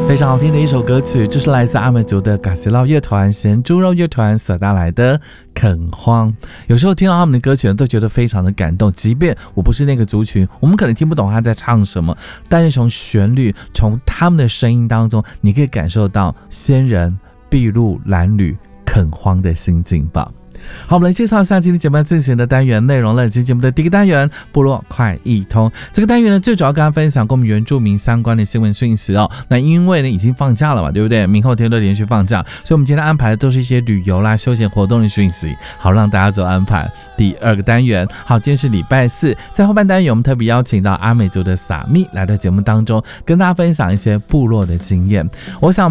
非常好听的一首歌曲，这是来自阿美族的嘎西捞乐团、咸猪肉乐团所带来的《垦荒》。有时候听到他们的歌曲都觉得非常的感动，即便我不是那个族群，我们可能听不懂他在唱什么，但是从旋律、从他们的声音当中，你可以感受到仙人筚路蓝缕垦荒的心境吧。好，我们来介绍一下今天节目进行的单元内容了。今天节目的第一个单元部落快易通，这个单元呢最主要跟大家分享跟我们原住民相关的新闻讯息哦。那因为呢已经放假了嘛，对不对？明后天都连续放假，所以我们今天安排的都是一些旅游啦、休闲活动的讯息，好让大家做安排。第二个单元，好，今天是礼拜四，在后半单元我们特别邀请到阿美族的撒密来到节目当中，跟大家分享一些部落的经验。我想